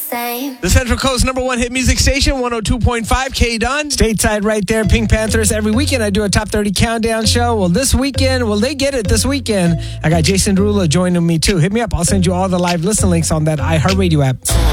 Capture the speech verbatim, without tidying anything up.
same. The Central Coast number one hit music station, one oh two point five, K-Dunn. Stateside right there, Pink Panthers. Every weekend I do a top thirty countdown show. Well, this weekend, well, they get it this weekend. I got Jason Derulo joining me too. Hit me up. I'll send you all the live listen links on that iHeartRadio app.